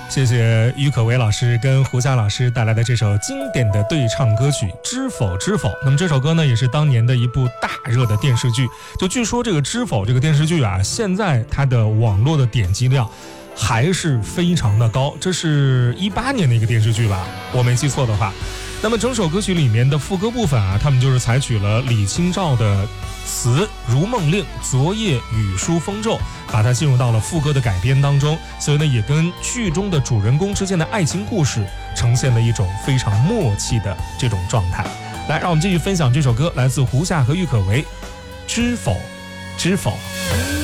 谢谢郁可唯老师跟胡夏老师带来的这首经典的对唱歌曲《知否知否》。那么这首歌呢，也是当年的一部大热的电视剧。就据说这个《知否》这个电视剧啊，现在它的网络的点击量还是非常的高。这是18年的一个电视剧吧，我没记错的话。那么整首歌曲里面的副歌部分啊，他们就是采取了李清照的词如梦令，昨夜雨疏风骤，把它进入到了副歌的改编当中，所以呢，也跟剧中的主人公之间的爱情故事呈现了一种非常默契的这种状态。来，让我们继续分享这首歌，来自胡夏和郁可唯，《知否知否》。